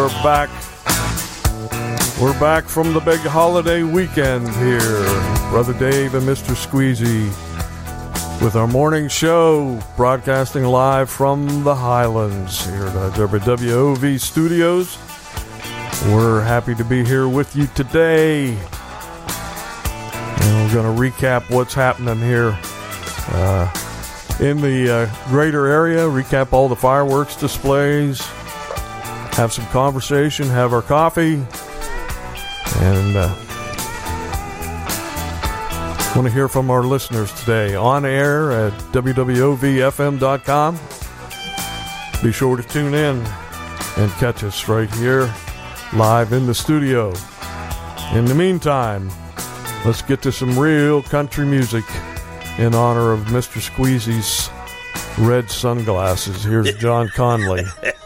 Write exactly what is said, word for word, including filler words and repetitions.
we're back. We're back from the big holiday weekend here. Brother Dave and Mister Squeezy with our morning show, broadcasting live from the Highlands here at W W O V Studios. We're happy to be here with you today. And we're going to recap what's happening here uh, in the uh, greater area, recap all the fireworks displays, have some conversation, have our coffee, and uh, want to hear from our listeners today on air at W W O V F M dot com. Be sure to tune in and catch us right here live in the studio. In the meantime, let's get to some real country music in honor of Mister Squeezy's red sunglasses. Here's John Conley.